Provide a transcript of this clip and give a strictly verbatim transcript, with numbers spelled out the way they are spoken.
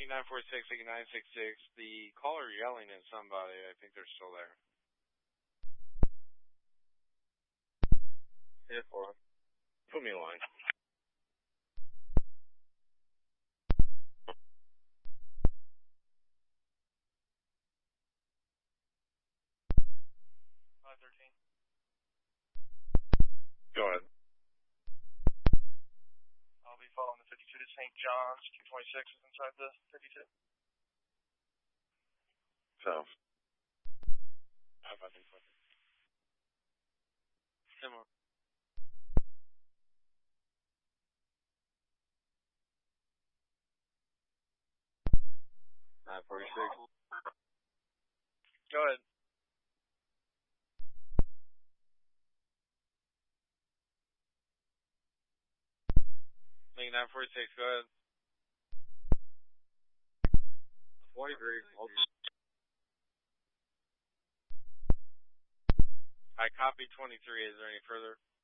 Make nine four six, make nine six six. The caller yelling at somebody. I think they're still there. Hit for him. Put me in line. five thirteen. Go ahead. I'll be following the fifty-two to Saint John's. Q twenty-six is inside the fifty-two. So. How about this one? Similar. nine forty-six. Go ahead. Make nine forty-six, go ahead. forty-three. I copied twenty-three. Is there any further?